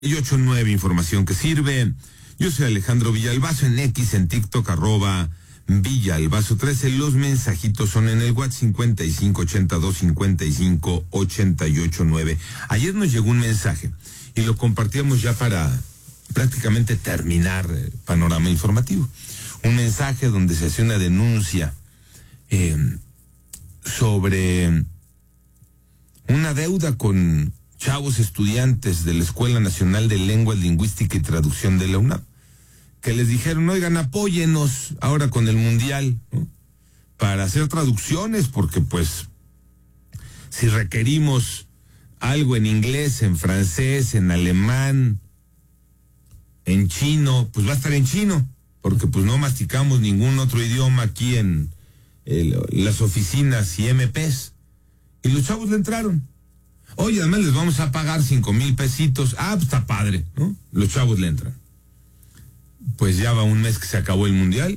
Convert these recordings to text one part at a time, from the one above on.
Y 89, información que sirve. Yo soy Alejandro Villalbazo en X, en TikTok, @Villalbazo13. Los mensajitos son en el WhatsApp 5582558889. Ayer nos llegó un mensaje y lo compartíamos ya para prácticamente terminar el panorama informativo. Un mensaje donde se hace una denuncia sobre una deuda con chavos estudiantes de la Escuela Nacional de Lenguas, Lingüística y Traducción de la UNAM, que les dijeron, oigan, apóyenos ahora con el Mundial, ¿no?, para hacer traducciones, porque pues si requerimos algo en inglés, en francés, en alemán, en chino, pues va a estar en chino, porque pues no masticamos ningún otro idioma aquí en las oficinas y MPs. Y los chavos le entraron. Oye, además les vamos a pagar 5,000 pesitos. Ah, pues está padre, ¿no? Los chavos le entran. Pues ya va un mes que se acabó el Mundial.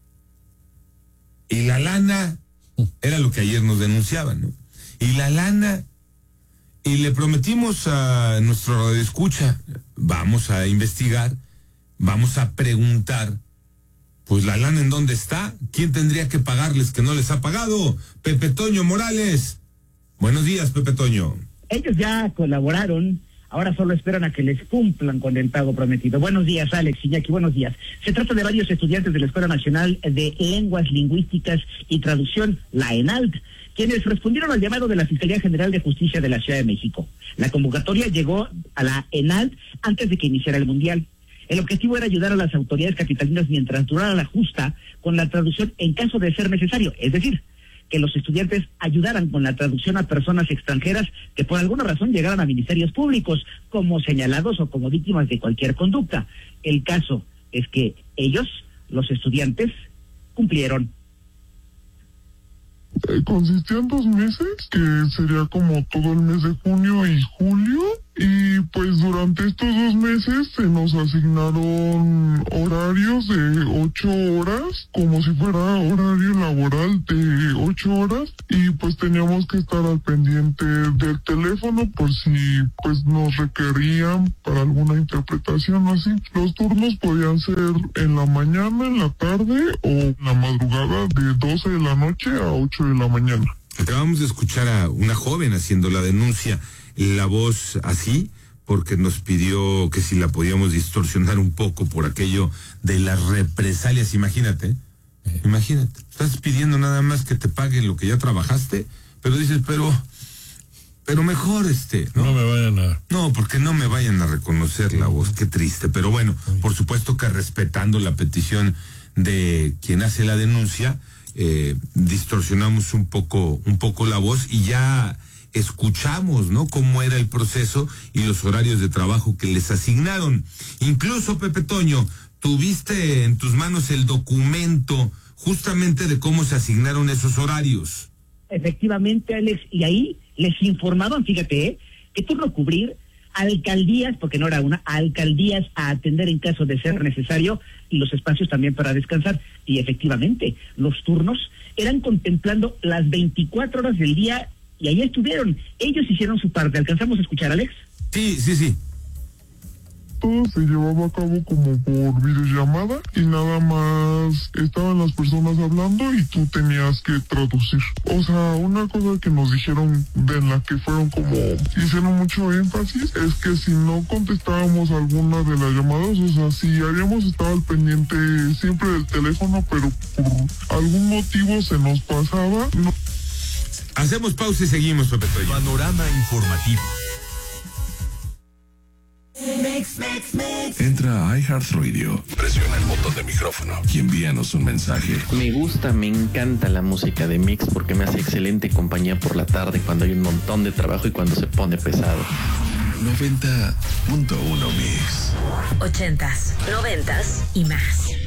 Y la lana, era lo que ayer nos denunciaban, ¿no? Y la lana, y le prometimos a nuestro radioescucha, vamos a investigar, vamos a preguntar, pues la lana en dónde está, quién tendría que pagarles que no les ha pagado. Pepe Toño Morales. Buenos días, Pepe Toño. Ellos ya colaboraron, ahora solo esperan a que les cumplan con el pago prometido. Buenos días, Alex y Jackie, buenos días. Se trata de varios estudiantes de la Escuela Nacional de Lenguas, Lingüísticas y Traducción, la ENALT, quienes respondieron al llamado de la Fiscalía General de Justicia de la Ciudad de México. La convocatoria llegó a la ENALT antes de que iniciara el Mundial. El objetivo era ayudar a las autoridades capitalinas mientras durara la justa con la traducción en caso de ser necesario, es decir, que los estudiantes ayudaran con la traducción a personas extranjeras que por alguna razón llegaran a ministerios públicos como señalados o como víctimas de cualquier conducta. El caso es que ellos, los estudiantes, cumplieron. Consistía en 2 meses, que sería como todo el mes de junio y julio, y pues durante estos 2 meses se nos asignaron horarios de 8 horas, como si fuera horario laboral de 8 horas, y pues teníamos que estar al pendiente del teléfono por si pues nos requerían para alguna interpretación o así. Los turnos podían ser en la mañana, en la tarde o en la madrugada de 12 de la noche a 8 de la mañana. Acabamos de escuchar a una joven haciendo la denuncia, la voz así, porque nos pidió que si la podíamos distorsionar un poco por aquello de las represalias. Imagínate, estás pidiendo nada más que te paguen lo que ya trabajaste, pero dices, pero mejor ¿no? No me vayan a... No, porque no me vayan a reconocer la voz, qué triste. Pero bueno, por supuesto que respetando la petición de quien hace la denuncia, distorsionamos un poco la voz y ya escuchamos, ¿no?, cómo era el proceso y los horarios de trabajo que les asignaron. Incluso, Pepe Toño, tuviste en tus manos el documento justamente de cómo se asignaron esos horarios. Efectivamente, Alex, y ahí les informaban, fíjate, que turno cubrir, alcaldías, porque no era una, alcaldías a atender en caso de ser necesario, y los espacios también para descansar. Y efectivamente, los turnos eran contemplando las 24 horas del día, y ahí estuvieron. Ellos hicieron su parte. ¿Alcanzamos a escuchar, Alex? Sí. Todo se llevaba a cabo como por videollamada y nada más estaban las personas hablando y tú tenías que traducir. O sea, una cosa que nos dijeron, de la que fueron como, hicieron mucho énfasis, es que si no contestábamos alguna de las llamadas, o sea, si habíamos estado al pendiente siempre del teléfono, pero por algún motivo se nos pasaba, no. Hacemos pausa y seguimos, Pepe Toño. Panorama informativo. Entra a iHeartRadio, presiona el botón de micrófono y envíanos un mensaje. Me encanta la música de Mix porque me hace excelente compañía por la tarde cuando hay un montón de trabajo y cuando se pone pesado. 90.1 Mix. 80s, 90s y más.